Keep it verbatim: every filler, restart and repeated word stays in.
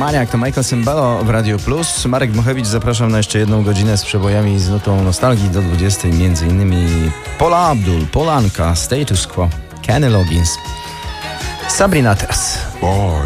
Maniak to Michael Sembello w Radio Plus. Marek Dmuchewicz, zapraszam na jeszcze jedną godzinę z przebojami z nutą nostalgii do dwudziestej. Między innymi Paula Abdul, Polanka, Status Quo, Kenny Loggins. Sabrina teraz. Boy.